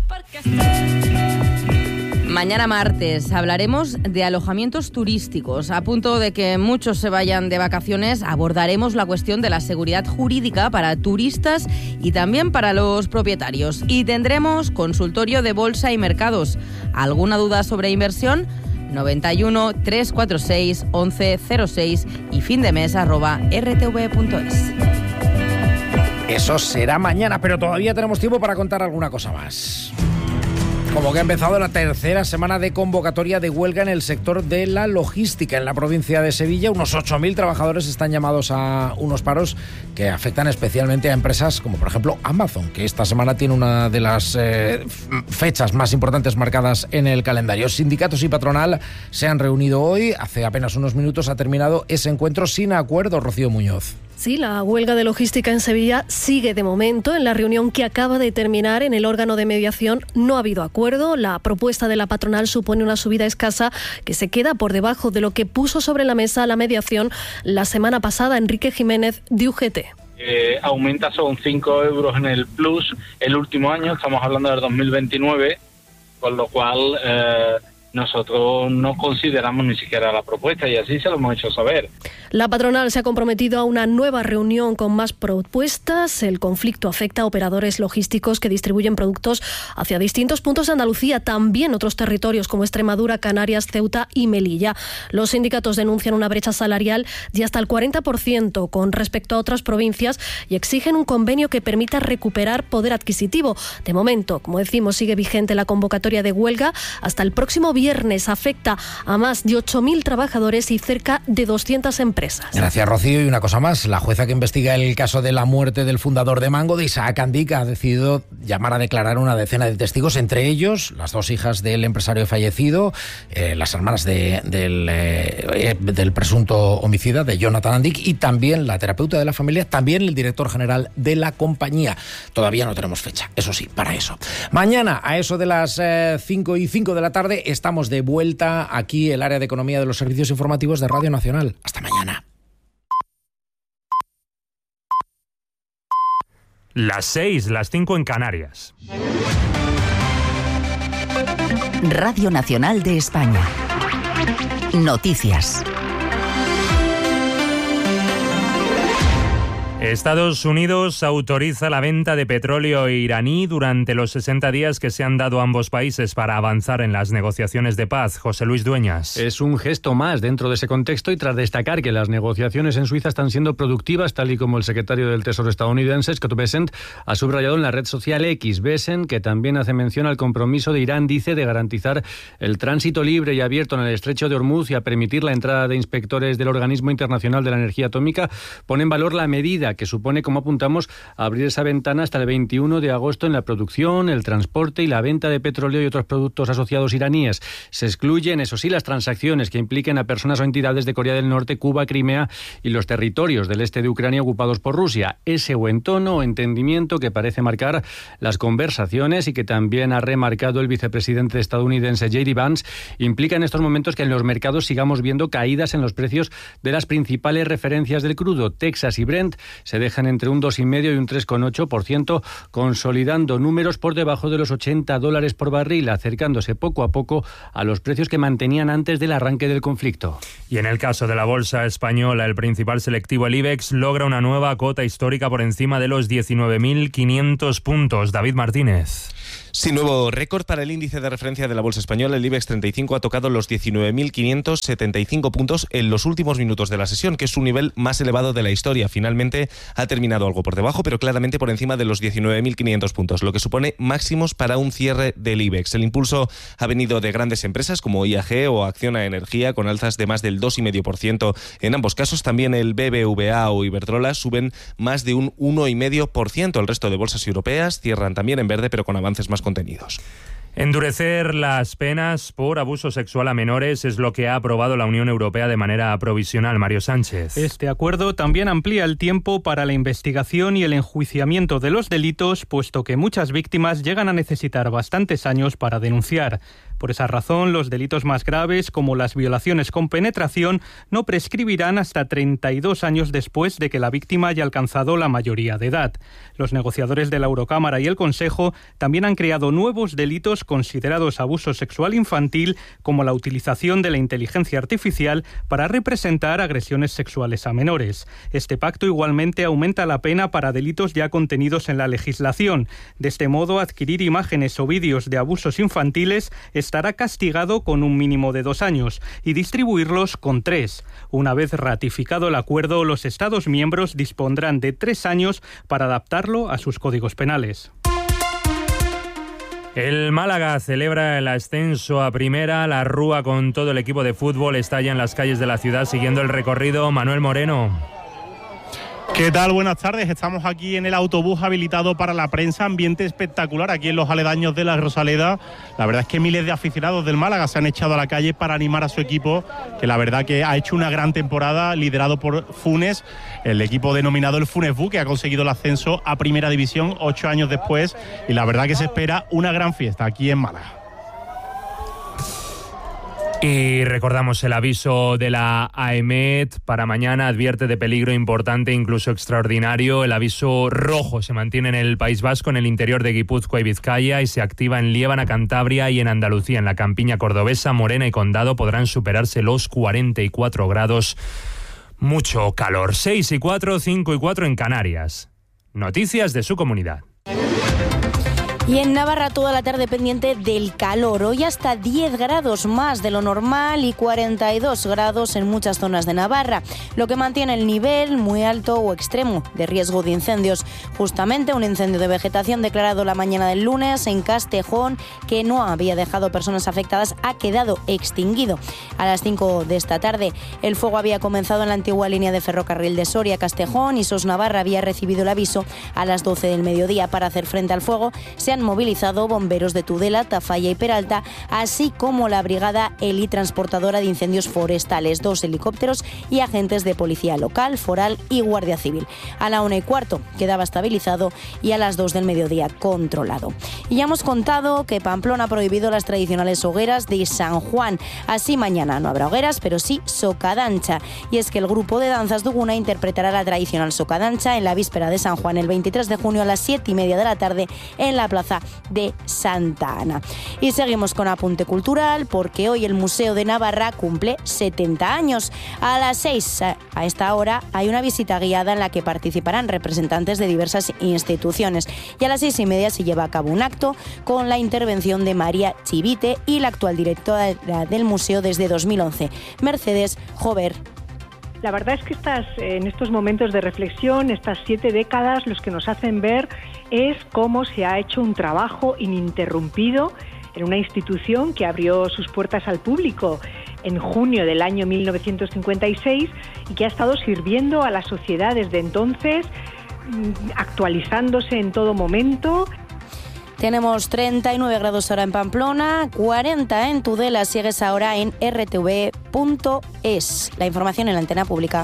Mañana martes hablaremos de alojamientos turísticos. A punto de que muchos se vayan de vacaciones, abordaremos la cuestión de la seguridad jurídica para turistas y también para los propietarios. Y tendremos consultorio de bolsa y mercados. ¿Alguna duda sobre inversión? noventa y uno, trescientos cuarenta y seis, once cero seis y fin de mes arroba r t v punto es. Eso será mañana, pero todavía tenemos tiempo para contar alguna cosa más. Como que ha empezado la tercera semana de convocatoria de huelga en el sector de la logística en la provincia de Sevilla. Unos ocho mil trabajadores están llamados a unos paros que afectan especialmente a empresas como, por ejemplo, Amazon, que esta semana tiene una de las eh, fechas más importantes marcadas en el calendario. Sindicatos y patronal se han reunido hoy. Hace apenas unos minutos ha terminado ese encuentro sin acuerdo, Rocío Muñoz. Sí, la huelga de logística en Sevilla sigue de momento. En la reunión que acaba de terminar en el órgano de mediación no ha habido acuerdo. La propuesta de la patronal supone una subida escasa que se queda por debajo de lo que puso sobre la mesa la mediación la semana pasada Enrique Jiménez de U G T. Eh, aumenta son cinco euros en el plus el último año, estamos hablando del dos mil veintinueve, con lo cual eh, nosotros no consideramos ni siquiera la propuesta y así se lo hemos hecho saber. La patronal se ha comprometido a una nueva reunión con más propuestas. El conflicto afecta a operadores logísticos que distribuyen productos hacia distintos puntos de Andalucía, también otros territorios como Extremadura, Canarias, Ceuta y Melilla. Los sindicatos denuncian una brecha salarial de hasta el cuarenta por ciento con respecto a otras provincias y exigen un convenio que permita recuperar poder adquisitivo. De momento, como decimos, sigue vigente la convocatoria de huelga hasta el próximo viernes. viernes. Afecta a más de ocho mil trabajadores y cerca de doscientas empresas. Gracias, Rocío. Y una cosa más, la jueza que investiga el caso de la muerte del fundador de Mango, de Isaac Andica, ha decidido llamar a declarar una decena de testigos, entre ellos las dos hijas del empresario fallecido, eh, las hermanas de, del, eh, del presunto homicida de Jonathan Andic, y también la terapeuta de la familia, también el director general de la compañía. Todavía no tenemos fecha, eso sí, para eso. Mañana, a eso de las eh, cinco y cinco de la tarde, estamos de vuelta aquí, el área de economía de los servicios informativos de Radio Nacional. Hasta mañana. Las seis, las cinco en Canarias. Radio Nacional de España. Noticias. Estados Unidos autoriza la venta de petróleo iraní durante los sesenta días que se han dado a ambos países para avanzar en las negociaciones de paz. José Luis Dueñas. Es un gesto más dentro de ese contexto y tras destacar que las negociaciones en Suiza están siendo productivas, tal y como el secretario del Tesoro estadounidense, Scott Bessent, ha subrayado en la red social X. Bessent, que también hace mención al compromiso de Irán, dice, de garantizar el tránsito libre y abierto en el estrecho de Hormuz y a permitir la entrada de inspectores del Organismo Internacional de la Energía Atómica, pone en valor la medida que supone, como apuntamos, abrir esa ventana hasta el veintiuno de agosto en la producción, el transporte y la venta de petróleo y otros productos asociados iraníes. Se excluyen, eso sí, las transacciones que impliquen a personas o entidades de Corea del Norte, Cuba, Crimea y los territorios del este de Ucrania ocupados por Rusia. Ese buen tono o entendimiento que parece marcar las conversaciones y que también ha remarcado el vicepresidente estadounidense J D Vance implica en estos momentos que en los mercados sigamos viendo caídas en los precios de las principales referencias del crudo. Texas y Brent se dejan entre un dos coma cinco y un tres coma ocho por ciento, consolidando números por debajo de los ochenta dólares por barril, acercándose poco a poco a los precios que mantenían antes del arranque del conflicto. Y en el caso de la bolsa española, el principal selectivo, el IBEX, logra una nueva cota histórica por encima de los diecinueve mil quinientos puntos. David Martínez. Sí, nuevo récord para el índice de referencia de la bolsa española. El IBEX treinta y cinco ha tocado los diecinueve mil quinientos setenta y cinco puntos en los últimos minutos de la sesión, que es su nivel más elevado de la historia. Finalmente ha terminado algo por debajo, pero claramente por encima de los diecinueve mil quinientos puntos, lo que supone máximos para un cierre del IBEX. El impulso ha venido de grandes empresas como I A G o Acciona Energía, con alzas de más del dos coma cinco por ciento en ambos casos. También el B B V A o Iberdrola suben más de un uno coma cinco por ciento. El resto de bolsas europeas cierran también en verde, pero con avances más contenidos. Endurecer las penas por abuso sexual a menores es lo que ha aprobado la Unión Europea de manera provisional. Mario Sánchez. Este acuerdo también amplía el tiempo para la investigación y el enjuiciamiento de los delitos, puesto que muchas víctimas llegan a necesitar bastantes años para denunciar. Por esa razón, los delitos más graves, como las violaciones con penetración, no prescribirán hasta treinta y dos años después de que la víctima haya alcanzado la mayoría de edad. Los negociadores de la Eurocámara y el Consejo también han creado nuevos delitos considerados abuso sexual infantil, como la utilización de la inteligencia artificial para representar agresiones sexuales a menores. Este pacto igualmente aumenta la pena para delitos ya contenidos en la legislación. De este modo, adquirir imágenes o vídeos de abusos infantiles es estará castigado con un mínimo de dos años y distribuirlos con tres. Una vez ratificado el acuerdo, los Estados miembros dispondrán de tres años para adaptarlo a sus códigos penales. El Málaga celebra el ascenso a primera. La Rúa, con todo el equipo de fútbol, está ya en las calles de la ciudad siguiendo el recorrido. Manuel Moreno. ¿Qué tal? Buenas tardes. Estamos aquí en el autobús habilitado para la prensa. Ambiente espectacular aquí en los aledaños de la Rosaleda. La verdad es que miles de aficionados del Málaga se han echado a la calle para animar a su equipo, que la verdad que ha hecho una gran temporada, liderado por Funes, el equipo denominado el Funes Bu, que ha conseguido el ascenso a Primera División ocho años después. Y la verdad que se espera una gran fiesta aquí en Málaga. Y recordamos el aviso de la AEMET para mañana. Advierte de peligro importante, incluso extraordinario. El aviso rojo se mantiene en el País Vasco, en el interior de Guipúzcoa y Vizcaya, y se activa en Liébana, Cantabria y en Andalucía. En la campiña cordobesa, Morena y Condado podrán superarse los cuarenta y cuatro grados. Mucho calor. seis y cuatro, cinco y cuatro en Canarias. Noticias de su comunidad. Y en Navarra toda la tarde pendiente del calor. Hoy hasta diez grados más de lo normal y cuarenta y dos grados en muchas zonas de Navarra, lo que mantiene el nivel muy alto o extremo de riesgo de incendios. Justamente un incendio de vegetación declarado la mañana del lunes en Castejón, que no había dejado personas afectadas, ha quedado extinguido. A las cinco de esta tarde el fuego había comenzado en la antigua línea de ferrocarril de Soria a Castejón y SOS Navarra había recibido el aviso a las doce del mediodía. Para hacer frente al fuego se han movilizado bomberos de Tudela, Tafalla y Peralta, así como la Brigada Heli Transportadora de Incendios Forestales, dos helicópteros y agentes de policía local, foral y guardia civil. A la una y cuarto quedaba estabilizado y a las dos del mediodía controlado. Y ya hemos contado que Pamplona ha prohibido las tradicionales hogueras de San Juan. Así mañana no habrá hogueras, pero sí socadancha. Y es que el grupo de danzas Duguna interpretará la tradicional socadancha en la víspera de San Juan, el veintitrés de junio a las siete y media de la tarde en la plaza de Santa Ana. Y seguimos con apunte cultural, porque hoy el Museo de Navarra cumple setenta años. A las seis, a esta hora, hay una visita guiada en la que participarán representantes de diversas instituciones. Y a las seis y media se lleva a cabo un acto con la intervención de María Chivite y la actual directora del museo desde dos mil once, Mercedes Jover. La verdad es que estas, en estos momentos de reflexión, estas siete décadas, los que nos hacen ver es cómo se ha hecho un trabajo ininterrumpido en una institución que abrió sus puertas al público en junio del año mil novecientos cincuenta y seis y que ha estado sirviendo a la sociedad desde entonces, actualizándose en todo momento. Tenemos treinta y nueve grados ahora en Pamplona, cuarenta en Tudela. Sigues ahora en r t v punto es. La información en la antena pública.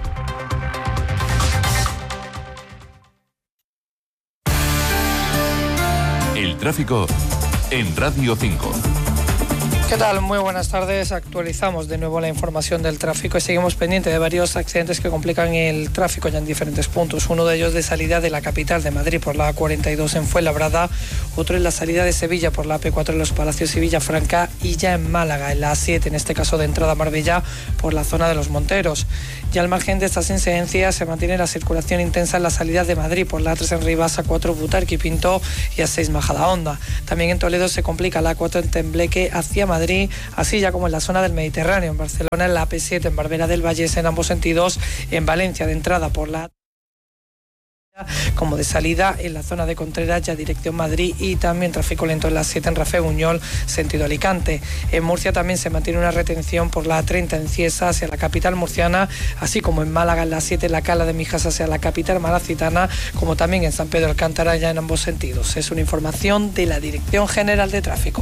El tráfico en Radio cinco. ¿Qué tal? Muy buenas tardes. Actualizamos de nuevo la información del tráfico y seguimos pendientes de varios accidentes que complican el tráfico ya en diferentes puntos. Uno de ellos de salida de la capital de Madrid por la A cuarenta y dos en Fuenlabrada, otro en la salida de Sevilla por la A P cuatro en Los Palacios y Villafranca, y ya en Málaga, en la A siete, en este caso de entrada a Marbella, por la zona de Los Monteros. Ya al margen de estas incidencias se mantiene la circulación intensa en la salida de Madrid por la A tres en Rivas, A cuatro Butarque y Pinto y A seis Majadahonda. También en Toledo se complica la A cuatro en Tembleque hacia Madrid, así ya como en la zona del Mediterráneo. En Barcelona, en la A P siete en Barbera del Vallés en ambos sentidos, en Valencia de entrada por la como de salida en la zona de Contreras, ya dirección Madrid, y también tráfico lento en la siete en Rafe Buñol, sentido Alicante. En Murcia también se mantiene una retención por la A treinta en Cieza hacia la capital murciana, así como en Málaga en la siete en la Cala de Mijas hacia la capital malacitana, como también en San Pedro Alcántara, ya en ambos sentidos. Es una información de la Dirección General de Tráfico.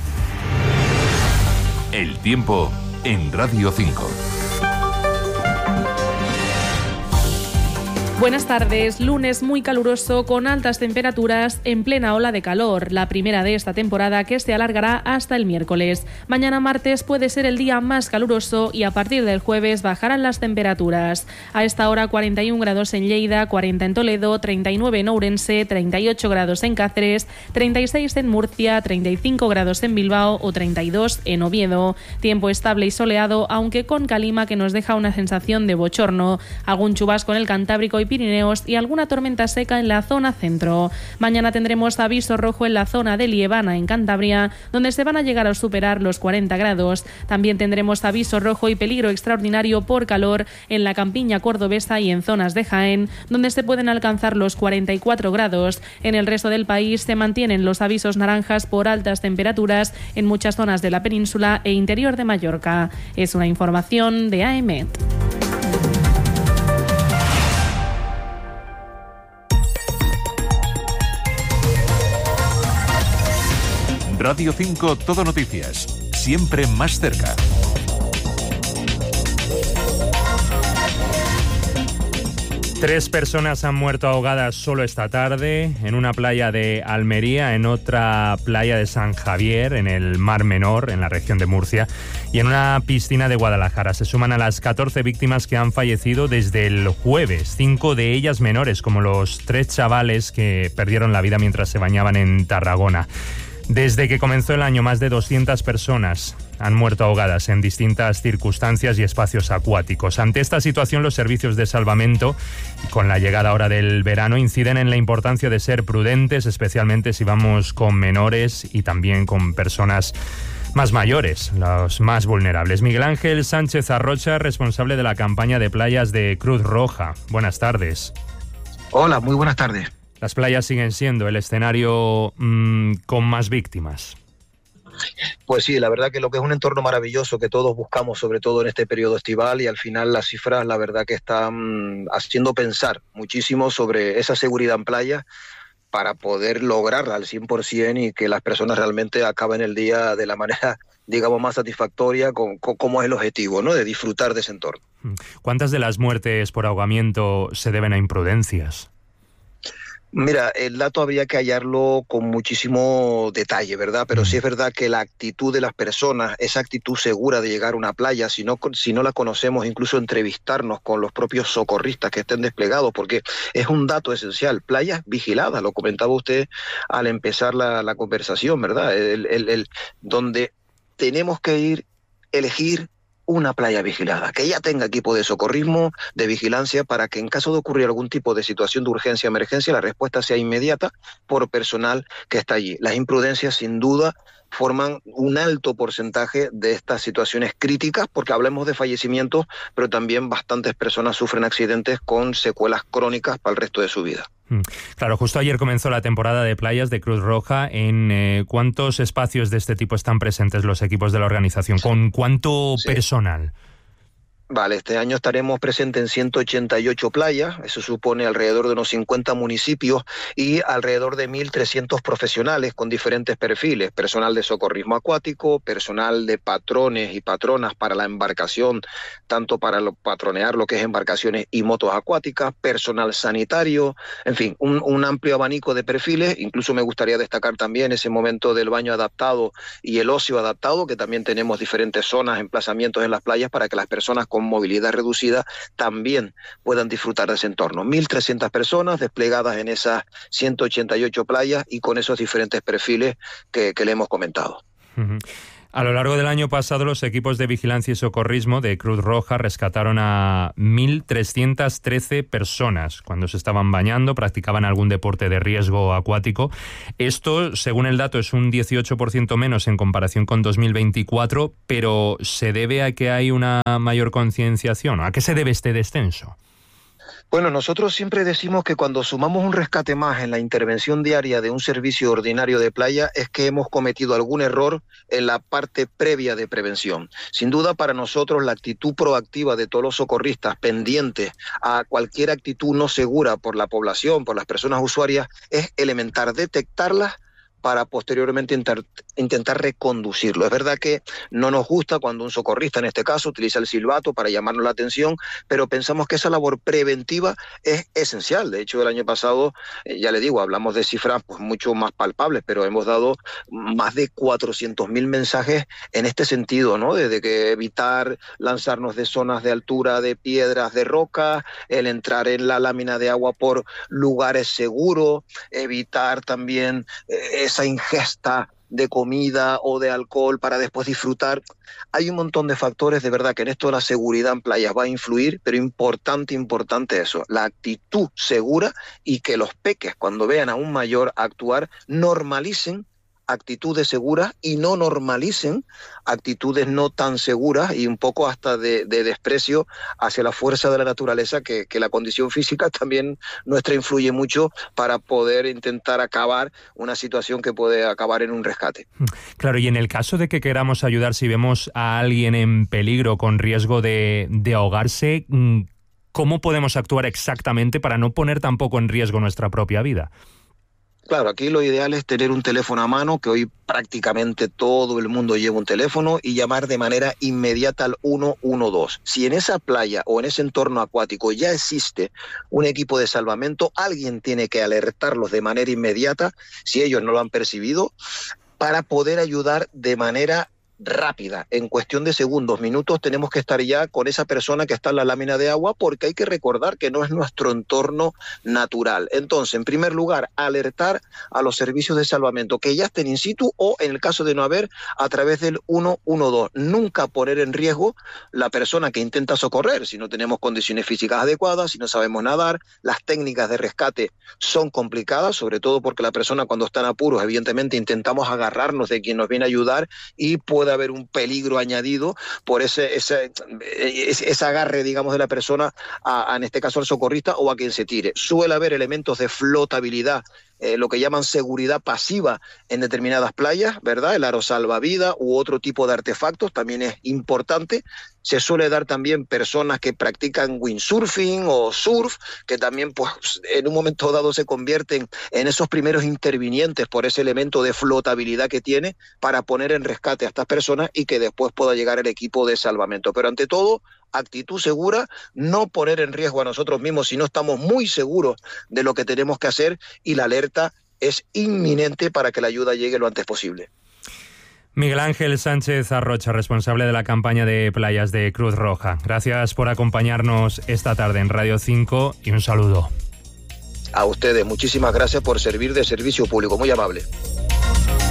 El tiempo en Radio cinco. Buenas tardes. Lunes muy caluroso con altas temperaturas en plena ola de calor, la primera de esta temporada, que se alargará hasta el miércoles. Mañana martes puede ser el día más caluroso y a partir del jueves bajarán las temperaturas. A esta hora cuarenta y un grados en Lleida, cuarenta en Toledo, treinta y nueve en Ourense, treinta y ocho grados en Cáceres, treinta y seis en Murcia, treinta y cinco grados en Bilbao o treinta y dos en Oviedo. Tiempo estable y soleado, aunque con calima que nos deja una sensación de bochorno. Algún chubasco en el Cantábrico y Pirineos y alguna tormenta seca en la zona centro. Mañana tendremos aviso rojo en la zona de Liebana, en Cantabria, donde se van a llegar a superar los cuarenta grados. También tendremos aviso rojo y peligro extraordinario por calor en la campiña cordobesa y en zonas de Jaén, donde se pueden alcanzar los cuarenta y cuatro grados. En el resto del país se mantienen los avisos naranjas por altas temperaturas en muchas zonas de la península e interior de Mallorca. Es una información de A E M E T. Radio cinco Todo Noticias, siempre más cerca. Tres personas han muerto ahogadas solo esta tarde, en una playa de Almería, en otra playa de San Javier, en el Mar Menor, en la región de Murcia, y en una piscina de Guadalajara. Se suman a las catorce víctimas que han fallecido desde el jueves, cinco de ellas menores, como los tres chavales que perdieron la vida mientras se bañaban en Tarragona. Desde que comenzó el año, más de doscientas personas han muerto ahogadas en distintas circunstancias y espacios acuáticos. Ante esta situación, los servicios de salvamento, con la llegada ahora del verano, inciden en la importancia de ser prudentes, especialmente si vamos con menores y también con personas más mayores, los más vulnerables. Miguel Ángel Sánchez Arrocha, responsable de la campaña de playas de Cruz Roja. Buenas tardes. Hola, muy buenas tardes. Las playas siguen siendo el escenario mmm, con más víctimas. Pues sí, la verdad que lo que es un entorno maravilloso que todos buscamos, sobre todo en este periodo estival, y al final las cifras, la verdad que están haciendo pensar muchísimo sobre esa seguridad en playa, para poder lograrla al cien por ciento y que las personas realmente acaben el día de la manera, digamos, más satisfactoria, con, con, como es el objetivo, ¿no?, de disfrutar de ese entorno. ¿Cuántas de las muertes por ahogamiento se deben a imprudencias? Mira, el dato habría que hallarlo con muchísimo detalle, ¿verdad? Pero sí es verdad que la actitud de las personas, esa actitud segura de llegar a una playa, si no, si no la conocemos, incluso entrevistarnos con los propios socorristas que estén desplegados, porque es un dato esencial. Playas vigiladas, lo comentaba usted al empezar la, la conversación, ¿verdad? El, el, el, donde tenemos que ir, elegir una playa vigilada, que ya tenga equipo de socorrismo, de vigilancia, para que en caso de ocurrir algún tipo de situación de urgencia o emergencia, la respuesta sea inmediata por personal que está allí. Las imprudencias, sin duda, forman un alto porcentaje de estas situaciones críticas, porque hablamos de fallecimientos, pero también bastantes personas sufren accidentes con secuelas crónicas para el resto de su vida. Claro, justo ayer comenzó la temporada de playas de Cruz Roja. ¿En eh, cuántos espacios de este tipo están presentes los equipos de la organización? ¿Con cuánto sí. personal? Vale, este año estaremos presentes en ciento ochenta y ocho playas, eso supone alrededor de unos cincuenta municipios y alrededor de mil trescientos profesionales con diferentes perfiles, personal de socorrismo acuático, personal de patrones y patronas para la embarcación, tanto para lo, patronear lo que es embarcaciones y motos acuáticas, personal sanitario, en fin, un, un amplio abanico de perfiles. Incluso me gustaría destacar también ese momento del baño adaptado y el ocio adaptado, que también tenemos diferentes zonas, emplazamientos en las playas para que las personas con movilidad reducida también puedan disfrutar de ese entorno. mil trescientas personas desplegadas en esas ciento ochenta y ocho playas y con esos diferentes perfiles que, que le hemos comentado. Uh-huh. A lo largo del año pasado, los equipos de vigilancia y socorrismo de Cruz Roja rescataron a mil trescientas trece personas cuando se estaban bañando, practicaban algún deporte de riesgo acuático. Esto, según el dato, es un dieciocho por ciento menos en comparación con dos mil veinticuatro, pero ¿se debe a que hay una mayor concienciación? ¿A qué se debe este descenso? Bueno, nosotros siempre decimos que cuando sumamos un rescate más en la intervención diaria de un servicio ordinario de playa es que hemos cometido algún error en la parte previa de prevención. Sin duda, para nosotros la actitud proactiva de todos los socorristas pendientes a cualquier actitud no segura por la población, por las personas usuarias, es elemental detectarlas para posteriormente intentar, intentar reconducirlo. Es verdad que no nos gusta cuando un socorrista, en este caso, utiliza el silbato para llamarnos la atención, pero pensamos que esa labor preventiva es esencial. De hecho, el año pasado, eh, ya le digo, hablamos de cifras pues, mucho más palpables, pero hemos dado más de cuatrocientos mil mensajes en este sentido, ¿no? Desde que evitar lanzarnos de zonas de altura, de piedras, de rocas, el entrar en la lámina de agua por lugares seguros, evitar también eh, esa ingesta de comida o de alcohol para después disfrutar. Hay un montón de factores, de verdad, que en esto la seguridad en playas va a influir, pero importante, importante eso, la actitud segura y que los peques, cuando vean a un mayor actuar, normalicen actitudes seguras y no normalicen actitudes no tan seguras y un poco hasta de, de desprecio hacia la fuerza de la naturaleza, que, que la condición física también nuestra influye mucho para poder intentar acabar una situación que puede acabar en un rescate. Claro, y en el caso de que queramos ayudar, si vemos a alguien en peligro con riesgo de, de ahogarse, ¿cómo podemos actuar exactamente para no poner tampoco en riesgo nuestra propia vida? Claro, aquí lo ideal es tener un teléfono a mano, que hoy prácticamente todo el mundo lleva un teléfono, y llamar de manera inmediata al uno uno dos. Si en esa playa o en ese entorno acuático ya existe un equipo de salvamento, alguien tiene que alertarlos de manera inmediata, si ellos no lo han percibido, para poder ayudar de manera rápida. En cuestión de segundos, minutos, tenemos que estar ya con esa persona que está en la lámina de agua, porque hay que recordar que no es nuestro entorno natural. Entonces, en primer lugar, alertar a los servicios de salvamento que ya estén in situ o, en el caso de no haber, a través del uno uno dos. Nunca poner en riesgo la persona que intenta socorrer, si no tenemos condiciones físicas adecuadas, si no sabemos nadar. Las técnicas de rescate son complicadas, sobre todo porque la persona, cuando está en apuros, evidentemente intentamos agarrarnos de quien nos viene a ayudar y puede haber un peligro añadido por ese, ese, ese, ese agarre, digamos, de la persona, a, a, en este caso al socorrista o a quien se tire. Suele haber elementos de flotabilidad, Eh, lo que llaman seguridad pasiva en determinadas playas, ¿verdad? El aro salvavidas u otro tipo de artefactos también es importante. Se suele dar también personas que practican windsurfing o surf, que también, pues, en un momento dado se convierten en esos primeros intervinientes por ese elemento de flotabilidad que tiene para poner en rescate a estas personas y que después pueda llegar el equipo de salvamento. Pero ante todo, actitud segura, no poner en riesgo a nosotros mismos si no estamos muy seguros de lo que tenemos que hacer, y la alerta es inminente para que la ayuda llegue lo antes posible. Miguel Ángel Sánchez Arrocha, responsable de la campaña de playas de Cruz Roja. Gracias por acompañarnos esta tarde en Radio cinco y un saludo. A ustedes, muchísimas gracias por servir de servicio público, muy amable.